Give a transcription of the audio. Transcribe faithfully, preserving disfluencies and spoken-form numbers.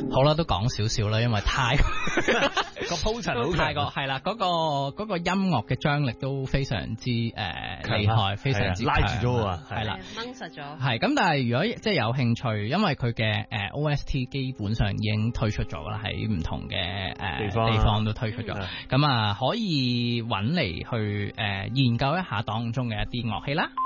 好啦，都講少少啦，因為太個鋪陳好太過係啦，嗰、嗰個嗰、嗰個音樂嘅張力都非常之誒、呃、厲害，非常之拉住咗啊， 係啦， 掹實咗。 係咁，但係如果即係有興趣，因為佢嘅誒 O S T 基本上已經推出咗啦，喺唔同嘅誒、呃、 地方、啊、 地方都推出咗，咁、嗯、啊可以揾嚟去誒、呃、研究一下當中嘅一啲樂器啦。